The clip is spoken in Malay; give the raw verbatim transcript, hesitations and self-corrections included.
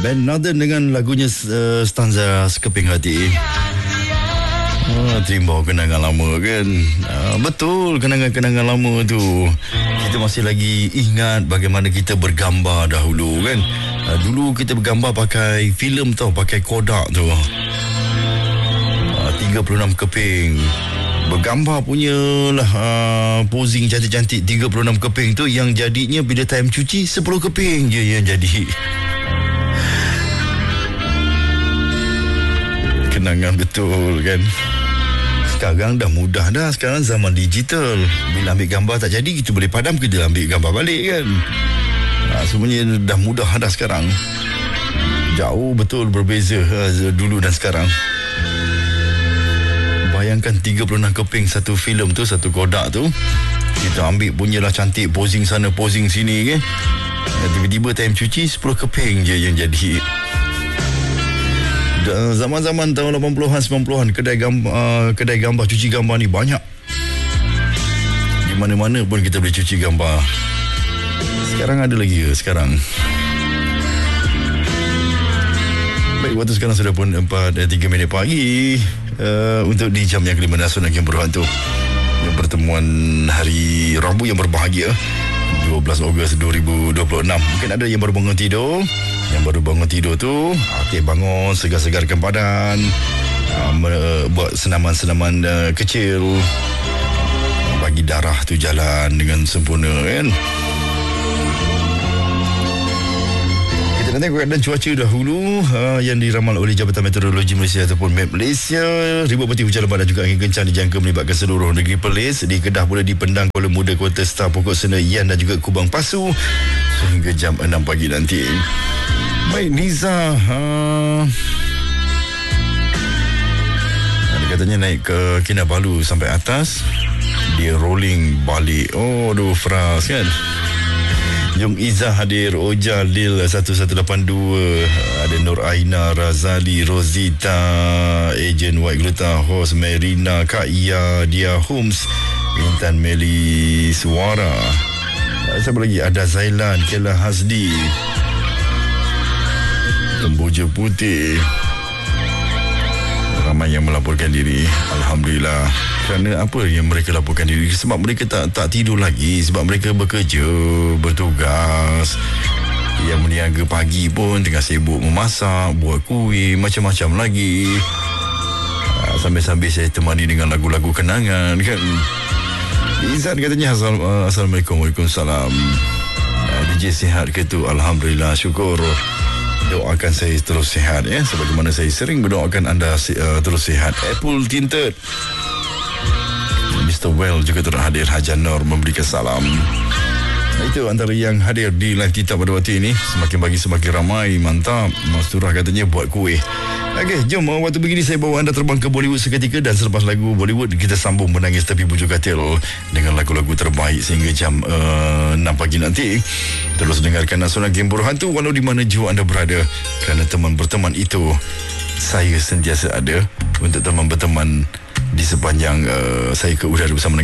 Band Northern dengan lagunya uh, stanza Sekeping Hati. Oh, terima kenangan lama kan. uh, Betul, kenangan-kenangan lama tu. Kita masih lagi ingat bagaimana kita bergambar dahulu kan. uh, Dulu kita bergambar pakai filem tau, pakai Kodak tu. uh, tiga puluh enam keping. Bergambar punya lah, uh, posing cantik-cantik tiga puluh enam keping tu. Yang jadinya bila time cuci sepuluh keping je yang jadi. Kenangan betul kan. Sekarang dah mudah dah. Sekarang zaman digital. Bila ambil gambar tak jadi, kita boleh padam, kita ambil gambar balik kan. ha, Semuanya dah mudah dah sekarang. Jauh betul berbeza ha, dulu dan sekarang. Bayangkan tiga puluh enam keping satu filem tu, satu Kodak tu. Kita ambil punyalah cantik, posing sana posing sini kan. Tiba-tiba time cuci sepuluh keping je yang jadi. Zaman-zaman tahun lapan puluhan, sembilan puluhan, kedai gambar, uh, kedai gambar, cuci gambar ni banyak. Di mana-mana pun kita boleh cuci gambar. Sekarang ada lagi ke sekarang? Baik, waktu sekarang sudah pun empat tiga minit pagi. uh, Untuk di jam yang kelima Nasional yang berhantu, yang pertemuan hari Rabu yang berbahagia, dua belas Ogos dua ribu dua puluh enam. Mungkin ada yang baru bangun tidur. Yang baru bangun tidur tu, aktif bangun, segar-segarkan badan, uh, me- buat senaman-senaman uh, kecil, bagi darah tu jalan dengan sempurna kan. Kita nak tengok keadaan cuaca dahulu uh, yang diramal oleh Jabatan Meteorologi Malaysia ataupun M E T Malaysia. Ribut peti hujan lebat dan juga angin kencang dijangka melibatkan seluruh negeri Perlis. Di Kedah boleh di Pendang, Kuala Muda, Kota Star, Pokok Sena, Yan dan juga Kubang Pasu sehingga jam enam pagi nanti. Baik, Niza, uh, ada katanya naik ke Kinabalu sampai atas, dia rolling balik. Oh, aduh, Fras kan. Jom Izzah hadir, Oja Lil satu satu lapan dua, ada Nur Aina, Razali, Rosita, Ejen White Gluta, Host Merina, Kak Ia, Dia Holmes, Intan Meli Suara. Siapa lagi? Ada Zailan, Kela Hasdi, Temboja Putih. Ramai yang melaporkan diri, alhamdulillah. Kerana apa yang mereka laporkan diri? Sebab mereka tak tak tidur lagi, sebab mereka bekerja, bertugas. Yang meniaga pagi pun tengah sibuk memasak, buat kuih, macam-macam lagi. Sambil-sambil saya temani dengan lagu-lagu kenangan kan. Izan katanya Assal, uh, Assalamualaikum. Waalaikumsalam. uh, D J sihat ke tu? Alhamdulillah, syukur. Doakan saya terus sihat ya, sebagaimana saya sering berdoakan anda uh, terus sihat. Apple Tinted, Mister Well juga turut hadir. Hajan Nur memberikan salam. Itu antara yang hadir di live kita pada waktu ini. Semakin pagi semakin ramai. Mantap. Mas Turah katanya buat kuih. Okey, jom waktu begini saya bawa anda terbang ke Bollywood seketika. Dan selepas lagu Bollywood, kita sambung menangis tepi bujur katil dengan lagu-lagu terbaik sehingga jam uh, enam pagi nanti. Terus dengarkan Nasional Game Berhantu walau di mana jua anda berada. Kerana teman berteman itu, saya sentiasa ada untuk teman berteman di sepanjang uh, saya ke udara bersama dengan